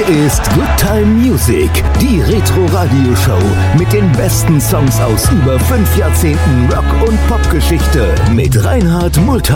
ist Good Time Music, die Retro-Radio-Show mit den besten Songs aus über 5 Jahrzehnten Rock- und Popgeschichte mit Reinhard Multhaus.